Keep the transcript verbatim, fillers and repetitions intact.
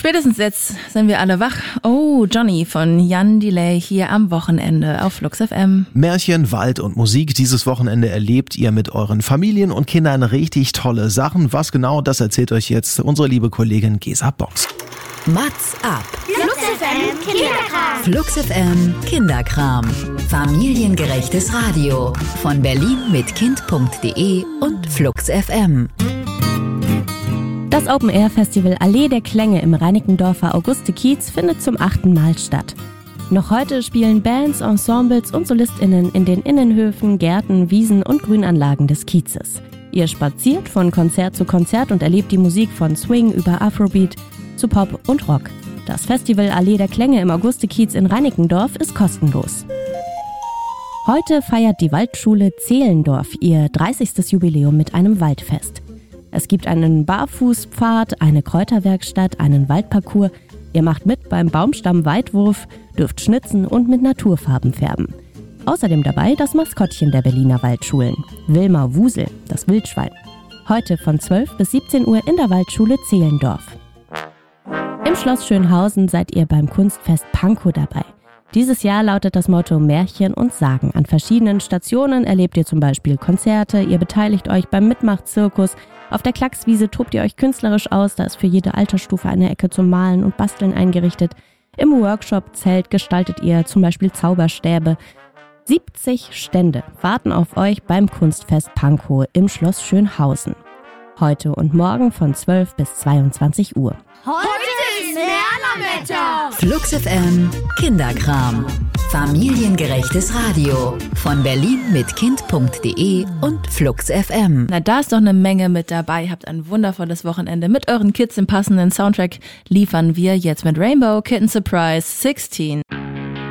Spätestens jetzt sind wir alle wach. Oh, Johnny von Jan Delay hier am Wochenende auf Flux F M. Märchen, Wald und Musik. Dieses Wochenende erlebt ihr mit euren Familien und Kindern richtig tolle Sachen. Was genau, das erzählt euch jetzt unsere liebe Kollegin Gesa Box. Mats ab. Flux F M Kinderkram. Flux F M Kinderkram. Familiengerechtes Radio. Von Berlin mit kind punkt de und Flux F M. Das Open-Air-Festival Allee der Klänge im Reinickendorfer Auguste-Kiez findet zum achten Mal statt. Noch heute spielen Bands, Ensembles und SolistInnen in den Innenhöfen, Gärten, Wiesen und Grünanlagen des Kiezes. Ihr spaziert von Konzert zu Konzert und erlebt die Musik von Swing über Afrobeat zu Pop und Rock. Das Festival Allee der Klänge im Auguste-Kiez in Reinickendorf ist kostenlos. Heute feiert die Waldschule Zehlendorf ihr dreißigstes Jubiläum mit einem Waldfest. Es gibt einen Barfußpfad, eine Kräuterwerkstatt, einen Waldparcours. Ihr macht mit beim Baumstamm-Weitwurf, dürft schnitzen und mit Naturfarben färben. Außerdem dabei das Maskottchen der Berliner Waldschulen, Wilma Wusel, das Wildschwein. Heute von zwölf bis siebzehn Uhr in der Waldschule Zehlendorf. Im Schloss Schönhausen seid ihr beim Kunstfest Pankow dabei. Dieses Jahr lautet das Motto Märchen und Sagen. An verschiedenen Stationen erlebt ihr zum Beispiel Konzerte, ihr beteiligt euch beim Mitmachzirkus. Auf der Klackswiese tobt ihr euch künstlerisch aus, da ist für jede Altersstufe eine Ecke zum Malen und Basteln eingerichtet. Im Workshop-Zelt gestaltet ihr zum Beispiel Zauberstäbe. siebzig Stände warten auf euch beim Kunstfest Pankow im Schloss Schönhausen. Heute und morgen von zwölf bis zweiundzwanzig Uhr. Heute ist Lernerwetter. Flux F M Kinderkram. Familiengerechtes Radio. Von Berlin mit kind punkt de und Flux F M. Na, da ist doch eine Menge mit dabei. Habt ein wundervolles Wochenende. Mit euren Kids im passenden Soundtrack liefern wir jetzt mit Rainbow Kitten Surprise sechzehn.